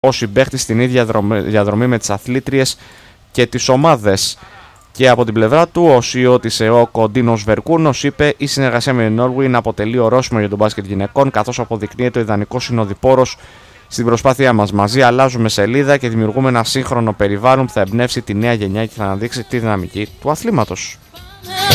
ως συμπαίχτης στην ίδια διαδρομή με τις αθλήτριες και τις ομάδες. Και από την πλευρά του, ο CEO της ΕΟΚ, ο Ντίνος Βερκούνος, είπε: η συνεργασία με την Norwin αποτελεί ορόσημο για τον μπάσκετ γυναικών, καθώς αποδεικνύεται ο ιδανικός συνοδοιπόρος στην προσπάθειά μας. Μαζί αλλάζουμε σελίδα και δημιουργούμε ένα σύγχρονο περιβάλλον που θα εμπνεύσει τη νέα γενιά και θα αναδείξει τη δυναμική του αθλήματος.